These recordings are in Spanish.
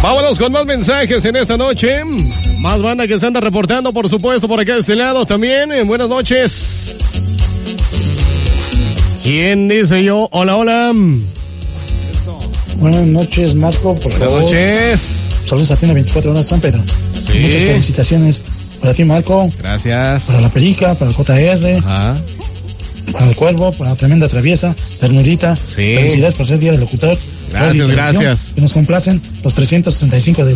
Vámonos con más mensajes en esta noche. Más banda que se anda reportando, por supuesto, por acá de este lado también. Buenas noches. ¿Quién dice yo? Hola, hola. Buenas noches, Marco. Por Buenas favor. noches. Saludos a Tienda 24 Horas San Pedro. Sí. Muchas felicitaciones para ti, Marco. Gracias. Para la Perica, para el JR, Ajá. para el Cuervo, para la Tremenda Traviesa, Ternurita. Sí. Felicidades por ser Día del Locutor. Gracias, gracias. Que nos complacen los 365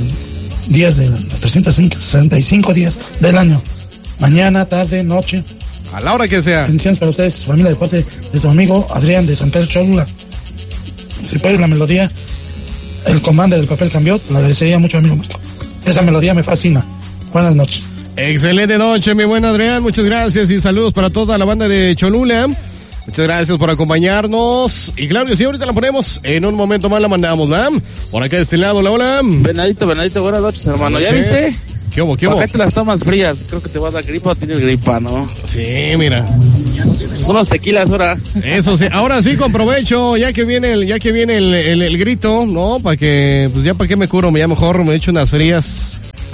días del año. Mañana, tarde, noche. A la hora que sea. Bendiciones para ustedes, su familia, de parte de tu amigo Adrián de San Pedro Cholula. Si puedes la melodía, el comando del papel cambió, te lo agradecería mucho, amigo Marco. Esa melodía me fascina. Buenas noches. Excelente noche, mi buen Adrián. Muchas gracias y saludos para toda la banda de Cholula. Muchas gracias por acompañarnos. Y claro que sí, ahorita la ponemos. En un momento más la mandamos, ¿verdad? Por acá de este lado, hola, hola. Venadito, buenas noches, hermano. ¿Ya viste? ¿Qué hubo, qué hubo? Acá te las tomas frías. Creo que te vas a dar gripa o tienes gripa, ¿no? Sí, mira. Son los tequilas ahora. Eso sí, ahora sí con provecho, ya que viene el grito, ¿no? Para que, pues ya para qué me curo, ya mejor me echo unas frías.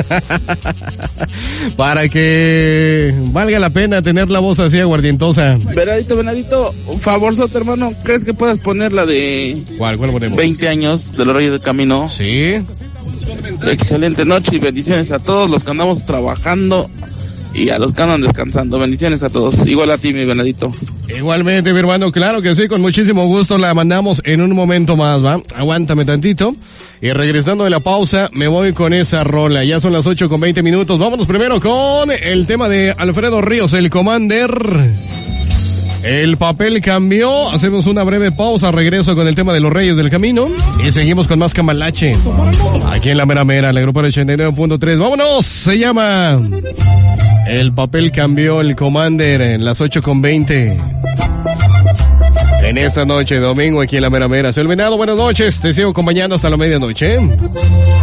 Para que valga la pena tener la voz así aguardientosa. Venadito, un favor, Soto, hermano. ¿Crees que puedas poner la de ¿Cuál ponemos? 20 años de los Reyes del Camino? Sí. Excelente noche y bendiciones a todos los que andamos trabajando y a los que andan descansando. Bendiciones a todos. Igual a ti, mi Venadito. Igualmente, mi hermano, claro que sí, con muchísimo gusto la mandamos en un momento más, ¿va? Aguántame tantito. Y regresando de la pausa, me voy con esa rola. Ya son las 8:20. Vámonos primero con el tema de Alfredo Ríos, el Commander. El papel cambió. Hacemos una breve pausa. Regreso con el tema de los Reyes del Camino. Y seguimos con más Cambalache. Aquí en la mera, la grupo 89.3. ¡Vámonos! Se llama El papel cambió, el Commander, en las 8:20. En esta noche, domingo, aquí en la mera. Soy el Venado, buenas noches. Te sigo acompañando hasta la medianoche.